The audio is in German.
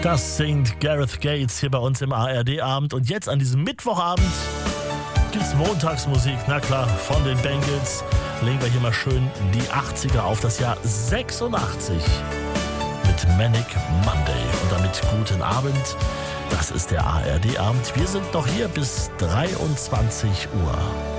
Das singt Gareth Gates hier bei uns im ARD-Abend. Und jetzt an diesem Mittwochabend gibt's Montagsmusik. Na klar, von den Bengals legen wir hier mal schön die 80er auf das Jahr 86 mit Manic Monday. Und damit guten Abend. Das ist der ARD-Abend. Wir sind noch hier bis 23 Uhr.